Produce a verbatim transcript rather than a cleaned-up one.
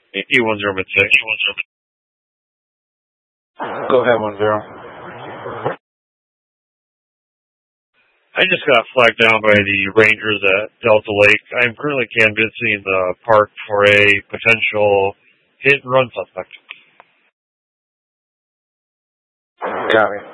E one zero mid six. Go ahead, one zero. I just got flagged down by the Rangers at Delta Lake. I am currently canvassing the park for a potential hit and run suspect. Got me.